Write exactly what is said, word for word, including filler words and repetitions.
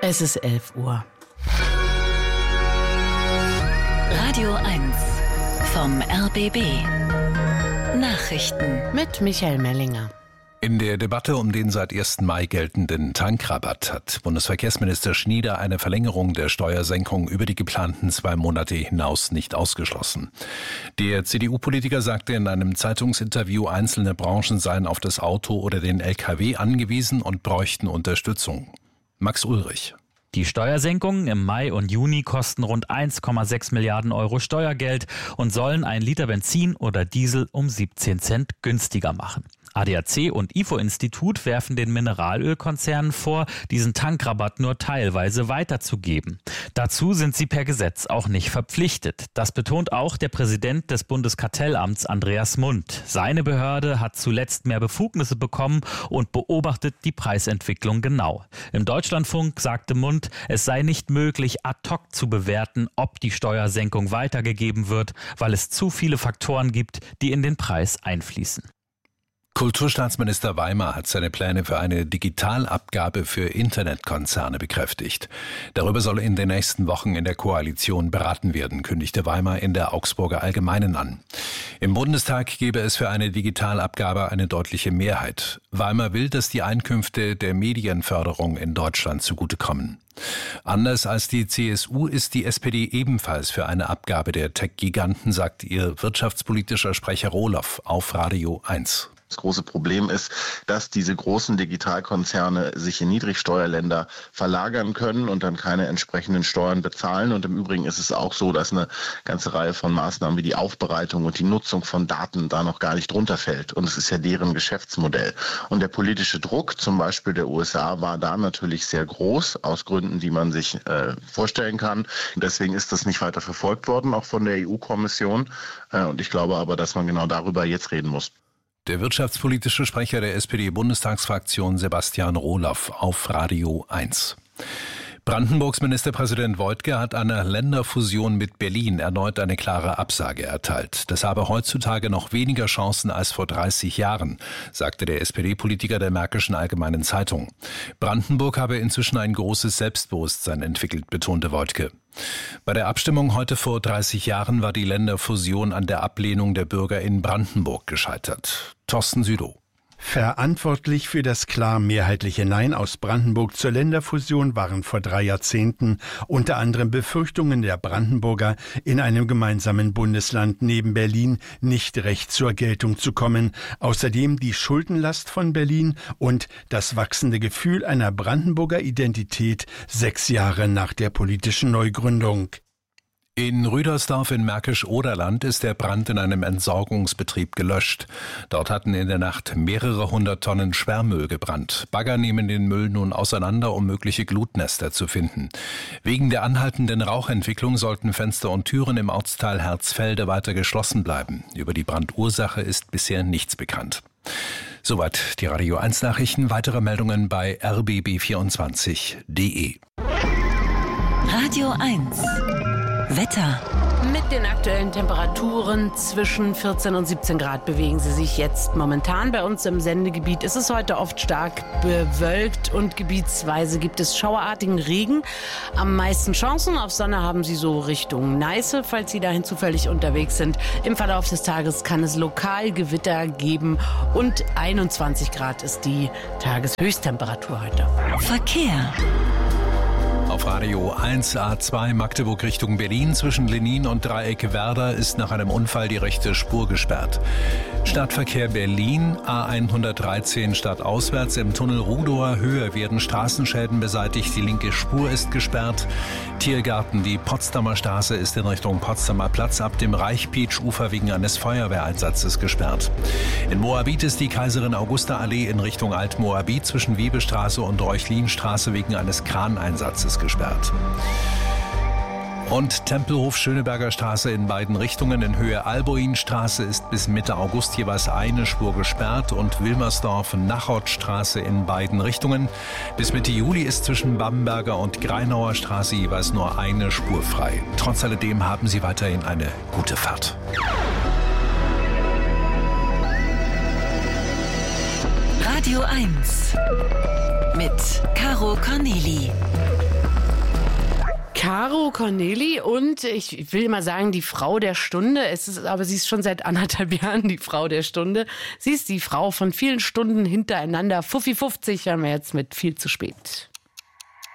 Es ist elf Uhr. Radio eins vom R B B. Nachrichten Mit Michael Mellinger. In der Debatte um den seit ersten Mai geltenden Tankrabatt hat Bundesverkehrsminister Schnieder eine Verlängerung der Steuersenkung über die geplanten zwei Monate hinaus nicht ausgeschlossen. Der C D U-Politiker sagte in einem Zeitungsinterview, einzelne Branchen seien auf das Auto oder den L K W angewiesen und bräuchten Unterstützung. Max Ulrich. Die Steuersenkungen im Mai und Juni kosten rund eins Komma sechs Milliarden Euro Steuergeld und sollen ein Liter Benzin oder Diesel um siebzehn Cent günstiger machen. A D A C und I F O-Institut werfen den Mineralölkonzernen vor, diesen Tankrabatt nur teilweise weiterzugeben. Dazu sind sie per Gesetz auch nicht verpflichtet. Das betont auch der Präsident des Bundeskartellamts Andreas Mundt. Seine Behörde hat zuletzt mehr Befugnisse bekommen und beobachtet die Preisentwicklung genau. Im Deutschlandfunk sagte Mundt, es sei nicht möglich, ad hoc zu bewerten, ob die Steuersenkung weitergegeben wird, weil es zu viele Faktoren gibt, die in den Preis einfließen. Kulturstaatsminister Weimer hat seine Pläne für eine Digitalabgabe für Internetkonzerne bekräftigt. Darüber soll in den nächsten Wochen in der Koalition beraten werden, kündigte Weimer in der Augsburger Allgemeinen an. Im Bundestag gebe es für eine Digitalabgabe eine deutliche Mehrheit. Weimer will, dass die Einkünfte der Medienförderung in Deutschland zugutekommen. Anders als die C S U ist die S P D ebenfalls für eine Abgabe der Tech-Giganten, sagt ihr wirtschaftspolitischer Sprecher Rohloff auf Radio eins. Das große Problem ist, dass diese großen Digitalkonzerne sich in Niedrigsteuerländer verlagern können und dann keine entsprechenden Steuern bezahlen. Und im Übrigen ist es auch so, dass eine ganze Reihe von Maßnahmen wie die Aufbereitung und die Nutzung von Daten da noch gar nicht drunter fällt. Und es ist ja deren Geschäftsmodell. Und der politische Druck, zum Beispiel der U S A, war da natürlich sehr groß, aus Gründen, die man sich äh, vorstellen kann. Und deswegen ist das nicht weiter verfolgt worden, auch von der E U-Kommission. Äh, und ich glaube aber, dass man genau darüber jetzt reden muss. Der wirtschaftspolitische Sprecher der S P D-Bundestagsfraktion Sebastian Rohloff auf Radio eins. Brandenburgs Ministerpräsident Woidke hat einer Länderfusion mit Berlin erneut eine klare Absage erteilt. Das habe heutzutage noch weniger Chancen als vor dreißig Jahren, sagte der S P D-Politiker der Märkischen Allgemeinen Zeitung. Brandenburg habe inzwischen ein großes Selbstbewusstsein entwickelt, betonte Woidke. Bei der Abstimmung heute vor dreißig Jahren war die Länderfusion an der Ablehnung der Bürger in Brandenburg gescheitert. Thorsten Südow. Verantwortlich für das klar mehrheitliche Nein aus Brandenburg zur Länderfusion waren vor drei Jahrzehnten unter anderem Befürchtungen der Brandenburger, in einem gemeinsamen Bundesland neben Berlin nicht recht zur Geltung zu kommen. Außerdem die Schuldenlast von Berlin und das wachsende Gefühl einer Brandenburger Identität sechs Jahre nach der politischen Neugründung. In Rüdersdorf in Märkisch-Oderland ist der Brand in einem Entsorgungsbetrieb gelöscht. Dort hatten in der Nacht mehrere hundert Tonnen Sperrmüll gebrannt. Bagger nehmen den Müll nun auseinander, um mögliche Glutnester zu finden. Wegen der anhaltenden Rauchentwicklung sollten Fenster und Türen im Ortsteil Herzfelde weiter geschlossen bleiben. Über die Brandursache ist bisher nichts bekannt. Soweit die Radio eins Nachrichten. Weitere Meldungen bei r b b vierundzwanzig punkt d e. Radio eins Wetter. Mit den aktuellen Temperaturen zwischen vierzehn und siebzehn Grad bewegen sie sich jetzt momentan. Bei uns im Sendegebiet ist es heute oft stark bewölkt und gebietsweise gibt es schauerartigen Regen. Am meisten Chancen auf Sonne haben sie so Richtung Neiße, falls Sie dahin zufällig unterwegs sind. Im Verlauf des Tages kann es lokal Gewitter geben und einundzwanzig Grad ist die Tageshöchsttemperatur heute. Verkehr. Auf Radio eins A zwei Magdeburg Richtung Berlin zwischen Lenin und Dreieck Werder ist nach einem Unfall die rechte Spur gesperrt. Stadtverkehr Berlin, A hundertdreizehn stadtauswärts im Tunnel Rudower Höhe werden Straßenschäden beseitigt, die linke Spur ist gesperrt. Tiergarten, die Potsdamer Straße ist in Richtung Potsdamer Platz ab dem Reichpeitsch-Ufer wegen eines Feuerwehreinsatzes gesperrt. In Moabit ist die Kaiserin Augusta Allee in Richtung Alt-Moabit zwischen Wiebestraße und Reuchlinstraße wegen eines Kraneinsatzes gesperrt. Und Tempelhof Schöneberger Straße in beiden Richtungen in Höhe Alboinstraße ist bis Mitte August jeweils eine Spur gesperrt und Wilmersdorf Nachottstraße in beiden Richtungen. Bis Mitte Juli ist zwischen Bamberger und Greinauer Straße jeweils nur eine Spur frei. Trotz alledem haben Sie weiterhin eine gute Fahrt. Radio eins mit Caro Corneli. Caro Corneli und ich will mal sagen, die Frau der Stunde. Es ist, aber sie ist schon seit anderthalb Jahren die Frau der Stunde. Sie ist die Frau von vielen Stunden hintereinander. Fuffi fünfzig haben wir jetzt mit viel zu spät.